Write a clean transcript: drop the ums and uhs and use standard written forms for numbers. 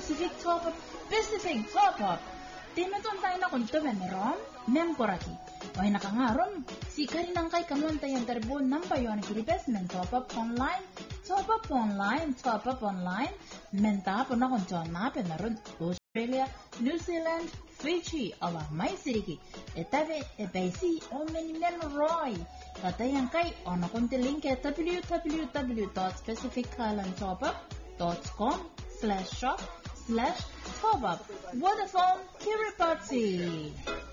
Pacific top up. Tinuton tayo na kuntumen rom, memporati. Why nakangarom, si karinang kay kanon tayo terbo nampayon kiripes men top up online, menta po na kuntuan na penaron Australia, New Zealand, Fiji, ala may siriki. Etabe, ebaisi, omen men roy. Katayang kay ono kunti link at www.pacificislandtopup.com/shop/top up. Vodafone Kiribati.